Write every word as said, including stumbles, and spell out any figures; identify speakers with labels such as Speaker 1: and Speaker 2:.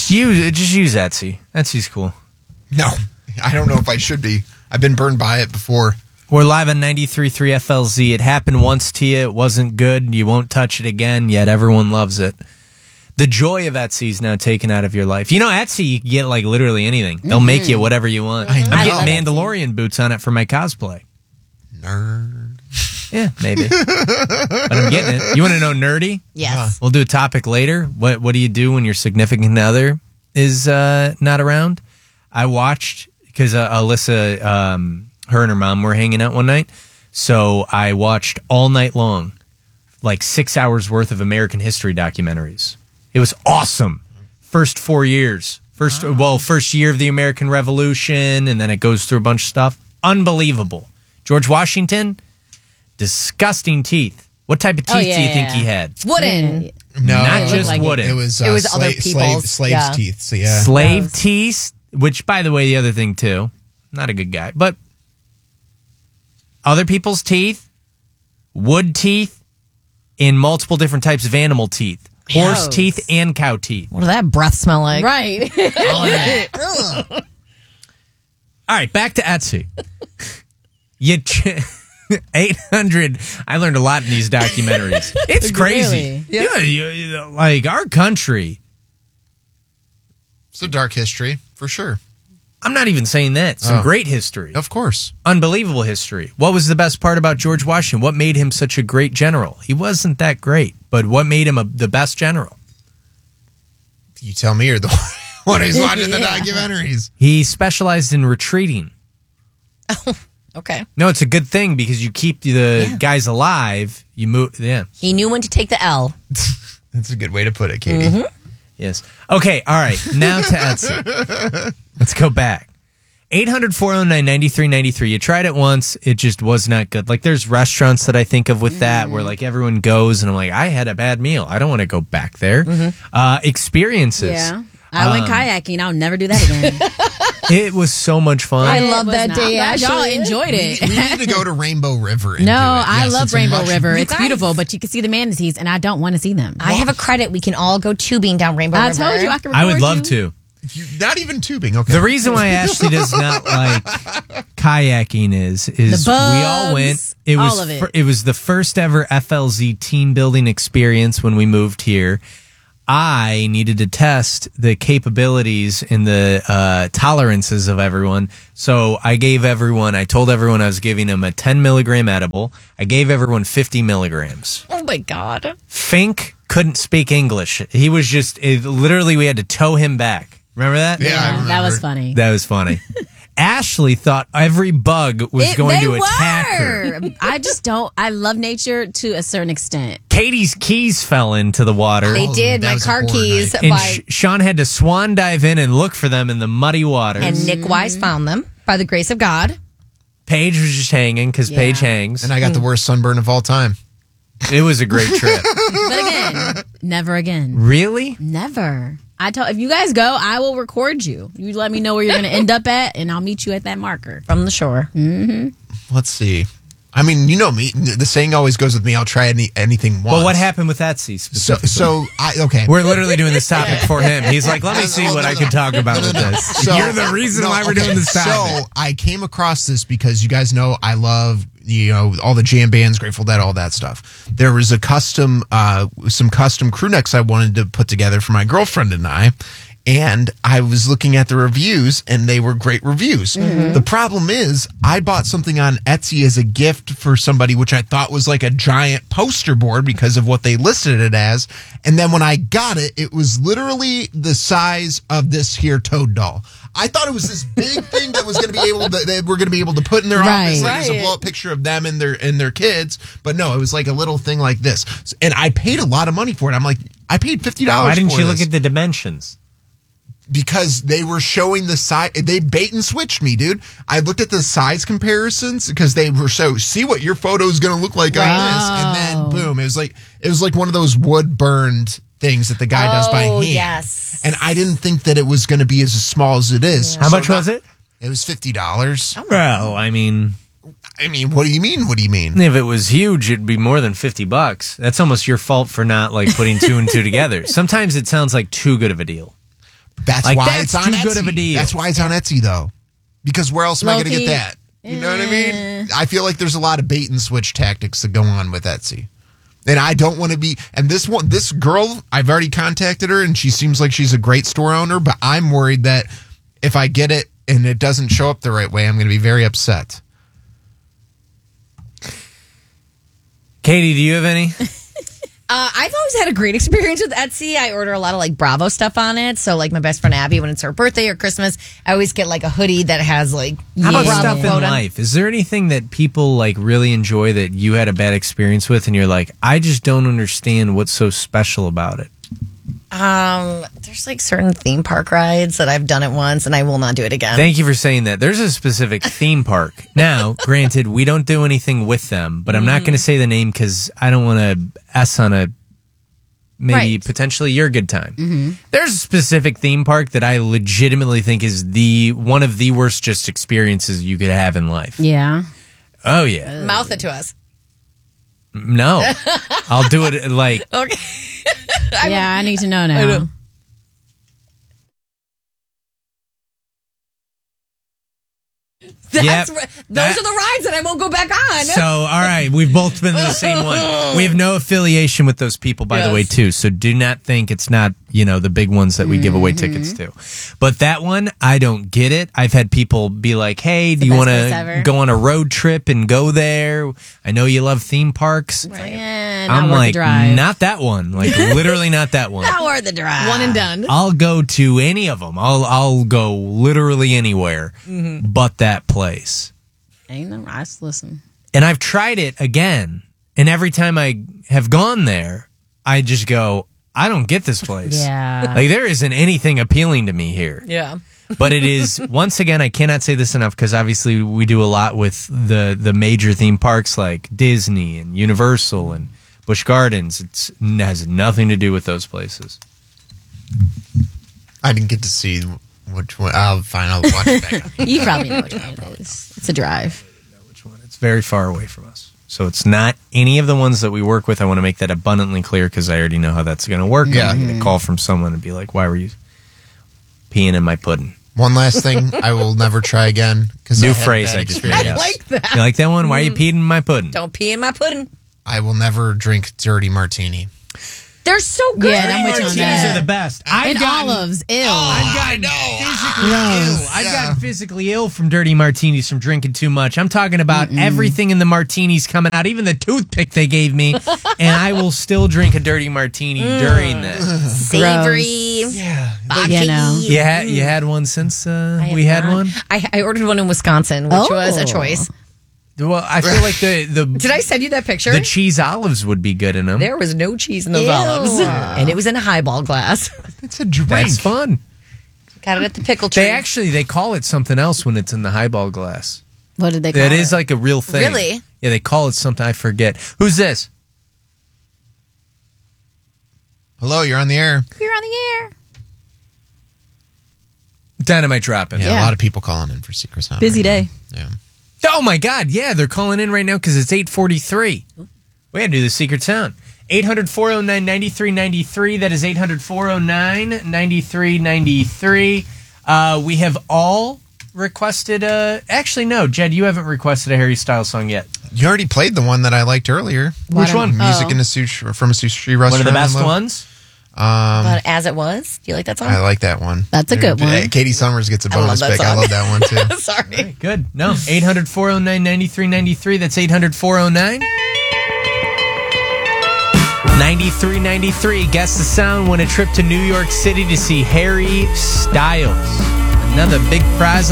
Speaker 1: Just use just use Etsy. Etsy's cool.
Speaker 2: No, I don't know if I should be. I've been burned by it before.
Speaker 1: We're live on ninety-three point three F L Z. It happened once to you. It wasn't good. You won't touch it again, yet everyone loves it. The joy of Etsy is now taken out of your life. You know, Etsy, you can get like literally anything. They'll mm-hmm. make you whatever you want.
Speaker 2: I know.
Speaker 1: I'm getting Mandalorian boots on it for my cosplay.
Speaker 2: Nerd.
Speaker 1: Yeah, maybe. But I'm getting it. You want to know nerdy?
Speaker 3: Yes.
Speaker 1: We'll do a topic later. What What do you do when your significant other is uh, not around? I watched, because uh, Alyssa, um, her and her mom were hanging out one night. So I watched all night long, like six hours worth of American history documentaries. It was awesome. First four years. First, oh. well, first year of the American Revolution, and then it goes through a bunch of stuff. Unbelievable. George Washington, disgusting teeth. What type of teeth oh, yeah, do you think
Speaker 3: yeah.
Speaker 1: he had?
Speaker 3: Wooden.
Speaker 2: No,
Speaker 1: not just
Speaker 3: like
Speaker 1: wooden.
Speaker 2: It was, uh,
Speaker 3: it was
Speaker 2: sla-
Speaker 3: other
Speaker 2: slave,
Speaker 3: people's
Speaker 2: slaves'
Speaker 3: yeah.
Speaker 2: teeth. So yeah,
Speaker 1: slave
Speaker 3: Gross.
Speaker 1: teeth. Which, by the way, the other thing too. Not a good guy, but other people's teeth, wood teeth, in multiple different types of animal teeth. Horse
Speaker 3: Gross.
Speaker 1: teeth and cow teeth.
Speaker 3: What does that breath smell like?
Speaker 4: Right.
Speaker 1: All of that. All right, back to Etsy. You ch- eight hundred. I learned a lot in these documentaries. It's crazy.
Speaker 4: Really?
Speaker 1: Yeah, you, you, like our country.
Speaker 2: it's a dark history for sure.
Speaker 1: I'm not even saying that. Some
Speaker 2: Oh.
Speaker 1: great history.
Speaker 2: Of course.
Speaker 1: Unbelievable history. What was the best part about George Washington? What made him such a great general? He wasn't that great, but what made him a, the best general?
Speaker 2: You tell me, or the one who's watching the documentaries.
Speaker 1: He specialized in retreating.
Speaker 3: Okay.
Speaker 1: No, it's a good thing because you keep the
Speaker 3: Yeah.
Speaker 1: guys alive. You move, yeah.
Speaker 3: He knew when to take the L.
Speaker 2: That's a good way to put it, Katie.
Speaker 3: Mm-hmm.
Speaker 1: Yes. Okay, all right. Now to Etsy. Let's go back. eight hundred, four oh nine, nine three nine three. You tried it once. It just was not good. Like, there's restaurants that I think of with that where, like, everyone goes and I'm like, I had a bad meal. I don't want to go back there.
Speaker 3: Mm-hmm.
Speaker 1: Uh, experiences.
Speaker 4: Yeah. I went
Speaker 1: Um,
Speaker 4: kayaking. I'll never do that again.
Speaker 1: It was so much fun.
Speaker 4: I
Speaker 3: It
Speaker 4: love
Speaker 3: was
Speaker 4: that
Speaker 3: not
Speaker 4: day.
Speaker 3: bad.
Speaker 4: Y'all
Speaker 3: Actually.
Speaker 4: enjoyed
Speaker 2: We,
Speaker 4: it.
Speaker 2: we need to go to Rainbow River. And
Speaker 4: No,
Speaker 2: do it.
Speaker 4: I
Speaker 2: Yes,
Speaker 4: love
Speaker 2: it's a
Speaker 4: Rainbow
Speaker 2: much-
Speaker 4: River.
Speaker 3: You
Speaker 4: It's
Speaker 3: guys-
Speaker 4: beautiful, but you can see the manatees, and I don't want to see them.
Speaker 3: I have a credit. We can all go tubing down Rainbow
Speaker 4: I
Speaker 3: River.
Speaker 4: told you I could record
Speaker 1: I would love
Speaker 4: you.
Speaker 1: to.
Speaker 2: You, not even tubing. Okay.
Speaker 1: The reason why Ashley does not like kayaking is is
Speaker 4: The
Speaker 1: we all
Speaker 4: bugs,
Speaker 1: went. It was
Speaker 4: all of it.
Speaker 1: fir- it was the first ever F L Z team building experience when we moved here. I needed to test the capabilities and the uh, tolerances of everyone. So I gave everyone, I told everyone I was giving them a ten milligram edible. I gave everyone fifty milligrams.
Speaker 3: Oh my God.
Speaker 1: Fink couldn't speak English. He was just, it, literally, we had to tow him back. Remember that?
Speaker 2: Yeah, I remember.
Speaker 4: That was funny.
Speaker 1: That was funny. Ashley thought every bug was
Speaker 4: It-
Speaker 1: going
Speaker 4: they
Speaker 1: to attack her.
Speaker 4: were. I just don't. I love nature to a certain extent.
Speaker 1: Katie's keys fell into the water.
Speaker 3: They
Speaker 2: Oh,
Speaker 3: did.
Speaker 2: that
Speaker 3: My
Speaker 2: was a
Speaker 3: car
Speaker 2: horror
Speaker 3: keys.
Speaker 2: night.
Speaker 1: and
Speaker 3: By,
Speaker 1: Sh- Sean had to swan dive in and look for them in the muddy waters.
Speaker 3: and Nick Wise found them by the grace of God.
Speaker 1: Paige was just hanging because
Speaker 4: Yeah.
Speaker 1: Paige hangs.
Speaker 2: And I got the worst sunburn of all time.
Speaker 1: It was a great trip.
Speaker 4: But again, never again.
Speaker 1: Really?
Speaker 4: Never. I told if you guys go, I will record you. You let me know where you're going to end up at, and I'll meet you at that marker.
Speaker 3: From the shore.
Speaker 2: Let's see. I mean, you know me. The saying always goes with me. I'll try any anything once.
Speaker 1: Well, what happened with Etsy
Speaker 2: So,
Speaker 1: specifically?
Speaker 2: so I okay.
Speaker 1: we're literally doing this topic for him. He's like, let me see
Speaker 2: No, no,
Speaker 1: what
Speaker 2: no,
Speaker 1: I
Speaker 2: no.
Speaker 1: can talk about with this.
Speaker 2: So-
Speaker 1: You're the reason
Speaker 2: no,
Speaker 1: why we're
Speaker 2: okay.
Speaker 1: doing this topic.
Speaker 2: So I came across this because you guys know I love, you know, all the jam bands, Grateful Dead, all that stuff. There was a custom, uh, some custom crew necks I wanted to put together for my girlfriend and I. And I was looking at the reviews, and they were great reviews. The problem is, I bought something on Etsy as a gift for somebody, which I thought was like a giant poster board because of what they listed it as. And then when I got it, it was literally the size of this here Toad doll. I thought it was this big thing that was going to be able to, they were going to be able to put in their
Speaker 4: Right.
Speaker 2: office. Like, there's a
Speaker 3: Right.
Speaker 2: blow up picture of them and their and their kids. But no, it was like a little thing like this. And I paid a lot of money for it. I'm like, I paid fifty dollars.
Speaker 1: Why didn't
Speaker 2: for
Speaker 1: you
Speaker 2: this.
Speaker 1: look at the dimensions?
Speaker 2: Because they were showing the size. They bait and switched me, dude. I looked at the size comparisons because they were so, see what your photo is going to look like on this. And then boom, it was like, it was like one of those wood burned things that the guy does by
Speaker 3: Oh,
Speaker 2: hand.
Speaker 3: yes.
Speaker 2: And I didn't think that it was going to be as small as it is.
Speaker 1: How
Speaker 2: So
Speaker 1: much was it?
Speaker 2: It was fifty dollars.
Speaker 1: Well, I mean,
Speaker 2: I mean, what do you mean? What do you mean?
Speaker 1: if it was huge, it'd be more than fifty bucks. That's almost your fault for not like putting two and two together. Sometimes it sounds like too good of a deal.
Speaker 2: That's
Speaker 1: Like,
Speaker 2: why
Speaker 1: that's
Speaker 2: it's on
Speaker 1: too
Speaker 2: Etsy.
Speaker 1: good of a deal.
Speaker 2: That's why it's on Etsy, though. Because where else am I going to
Speaker 4: Low-key,
Speaker 2: get that? You know what I
Speaker 4: eh.
Speaker 2: mean? I feel like there's a lot of bait and switch tactics that go on with Etsy. And I don't want to be. And this one, this girl, I've already contacted her, and she seems like she's a great store owner. But I'm worried that if I get it and it doesn't show up the right way, I'm going to be very upset.
Speaker 1: Katie, do you have any?
Speaker 3: Uh, I've always had a great experience with Etsy. I order a lot of like Bravo stuff on it. So like my best friend Abby, when it's her birthday or Christmas, I always get like a hoodie that has like
Speaker 1: How about
Speaker 3: Bravo
Speaker 1: stuff in
Speaker 3: photo.
Speaker 1: life? Is there anything that people like really enjoy that you had a bad experience with, and you're like, I just don't understand what's so special about it?
Speaker 3: Um, there's like certain theme park rides that I've done it once and I will not do it again.
Speaker 1: Thank you for saying that. There's a specific theme park. Now, granted, we don't do anything with them, but I'm not going to say the name because I don't want to S on a maybe
Speaker 3: Right.
Speaker 1: potentially your good time. There's a specific theme park that I legitimately think is the one of the worst just experiences you could have in life.
Speaker 4: Yeah.
Speaker 1: Oh yeah.
Speaker 3: Mouth it to us.
Speaker 1: No. I'll do it like
Speaker 3: Okay.
Speaker 4: Yeah, I need to know now.
Speaker 3: know. That's
Speaker 1: Yep.
Speaker 3: right. Those
Speaker 1: That-
Speaker 3: are the rides that I won't go back on.
Speaker 1: So, all right, we've both been to the same one. We have no affiliation with those people, by the
Speaker 3: Yes.
Speaker 1: way, too. So do not think it's not, you know, the big ones that we give away tickets to. But that one, I don't get it. I've had people be like, hey, do you
Speaker 4: best
Speaker 1: want
Speaker 4: place ever.
Speaker 1: to go on a road trip and go there? I know you love theme parks.
Speaker 4: Eh, not
Speaker 1: I'm
Speaker 4: worth the
Speaker 1: like,
Speaker 4: drive.
Speaker 1: not that one. Like, literally not that one.
Speaker 3: Not worth the drive. One and done.
Speaker 1: I'll go to any of them. I'll, I'll go literally anywhere but that place.
Speaker 4: Ain't no rice. Listen.
Speaker 1: And I've tried it again. And every time I have gone there, I just go, I don't get this place.
Speaker 4: Yeah.
Speaker 1: Like, there isn't anything appealing to me here.
Speaker 3: Yeah.
Speaker 1: But it is, once again, I cannot say this enough because obviously we do a lot with the, the major theme parks like Disney and Universal and Busch Gardens. It's, it has nothing to do with those places.
Speaker 2: I didn't get to see which one. I'll fine. I'll watch it back.
Speaker 4: You probably know which one it is. It's a drive.
Speaker 1: Which one? It's very far away from us. So it's not any of the ones that we work with. I want to make that abundantly clear because I already know how that's going to work.
Speaker 2: Yeah.
Speaker 1: I'm going to call from someone and be like, why were you peeing in my pudding?
Speaker 2: One last thing, I will never try again. Because
Speaker 1: New phrase I just
Speaker 2: experience.
Speaker 1: made
Speaker 3: I
Speaker 1: up.
Speaker 3: like that.
Speaker 1: You like that one? Why are you peeing in my pudding?
Speaker 3: Don't pee in my pudding.
Speaker 2: I will never drink dirty martini.
Speaker 3: They're so good.
Speaker 4: Yeah, I'm with you on
Speaker 1: Martinis
Speaker 4: that.
Speaker 1: are the best. I've
Speaker 4: And
Speaker 1: gotten-
Speaker 4: olives. Ew.
Speaker 1: I've gotten physically ill. I've
Speaker 2: Yeah.
Speaker 1: gotten physically ill from dirty martinis from drinking too much. I'm talking about everything in the martinis coming out, even the toothpick they gave me, and I will still drink a dirty martini during that.
Speaker 3: Savory.
Speaker 2: Yeah.
Speaker 4: You know.
Speaker 1: You had you had one since uh,
Speaker 3: I
Speaker 1: we
Speaker 3: have
Speaker 1: had
Speaker 3: not.
Speaker 1: one.
Speaker 3: I, I ordered one in Wisconsin, which
Speaker 4: Oh.
Speaker 3: was a choice.
Speaker 1: Well, I feel like the the
Speaker 3: Did I send you that picture?
Speaker 1: the cheese olives would be good in them.
Speaker 3: There was no cheese in those
Speaker 4: Ew.
Speaker 3: olives, and it was in a highball glass.
Speaker 2: It's a drink.
Speaker 1: That's fun.
Speaker 3: Got it at the pickle tree.
Speaker 1: They actually they call it something else when it's in the highball glass.
Speaker 4: What did they call
Speaker 1: That
Speaker 4: it?
Speaker 1: is like a real thing.
Speaker 3: Really?
Speaker 1: Yeah, they call it something. I forget. Who's this?
Speaker 2: Hello, you're on the air.
Speaker 4: You're on the air.
Speaker 1: Dynamite dropping.
Speaker 2: Yeah,
Speaker 4: Yeah.
Speaker 2: a lot of people calling in for Secret Sound.
Speaker 4: Busy
Speaker 2: right
Speaker 4: day.
Speaker 2: now. Yeah.
Speaker 1: Oh my God! Yeah, they're calling in right now because it's eight forty-three. We had to do the secret sound. eight hundred, four oh nine, nine three nine three. That is eight hundred, four oh nine, nine three nine three. Uh, we have all requested. Uh, actually, no, Jed, you haven't requested a Harry Styles song yet.
Speaker 2: You already played the one that I liked earlier.
Speaker 1: Which one?
Speaker 2: Music
Speaker 4: Oh.
Speaker 2: in a sushi from a sushi restaurant.
Speaker 1: One of the
Speaker 2: in
Speaker 1: best
Speaker 2: Love.
Speaker 1: ones.
Speaker 2: Um,
Speaker 3: But as it was, do you like that song?
Speaker 2: I like that one.
Speaker 4: That's a good
Speaker 2: Hey,
Speaker 4: one.
Speaker 2: Katie Summers gets a
Speaker 3: love
Speaker 2: bonus
Speaker 3: that
Speaker 2: pick. I
Speaker 3: song.
Speaker 2: love that one too.
Speaker 3: Sorry.
Speaker 1: Good. No, eight hundred, four oh nine, nine three nine three. That's eight hundred, four oh nine, nine three nine three. Guess the sound. Win a trip to New York City to see Harry Styles. Another big prize